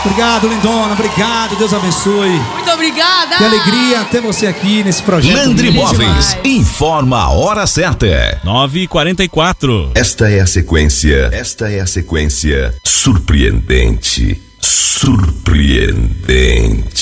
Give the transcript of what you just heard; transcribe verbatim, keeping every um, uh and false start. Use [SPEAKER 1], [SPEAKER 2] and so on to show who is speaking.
[SPEAKER 1] Obrigado, lindona, obrigado, Deus abençoe.
[SPEAKER 2] Muito obrigada.
[SPEAKER 1] Que alegria ter você aqui nesse projeto.
[SPEAKER 3] Landry Móveis informa a hora certa.
[SPEAKER 4] nove e quarenta e quatro.
[SPEAKER 3] Esta é a sequência, esta é a sequência surpreendente, surpreendente.